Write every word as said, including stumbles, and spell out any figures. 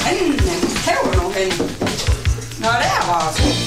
Han, han tager nu hen. Nå, der var så.